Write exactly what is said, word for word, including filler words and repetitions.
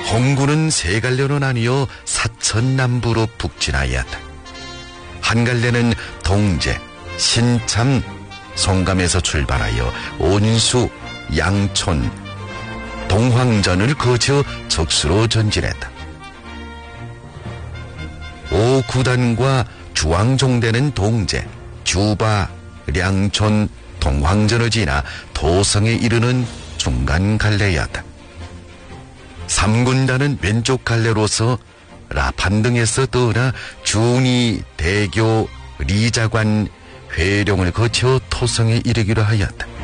홍구는 세 갈래로 나뉘어 사천남부로 북진하였다. 한 갈래는 동제, 신참, 송감에서 출발하여 온수, 양촌, 동황전을 거쳐 적수로 전진했다. 오구단과 주왕종대는 동제, 주바, 량촌, 동황전을 지나 도성에 이르는 중간 갈래였다. 삼군단은 왼쪽 갈래로서 라판 등에서 떠나 준이, 대교, 리자관, 회룡을 거쳐 토성에 이르기로 하였다.